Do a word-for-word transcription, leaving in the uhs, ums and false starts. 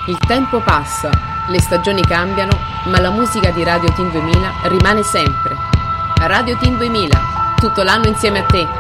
Il tempo passa, le stagioni cambiano, ma la musica di Radio Team duemila rimane sempre. Radio Team duemila, tutto l'anno insieme a te.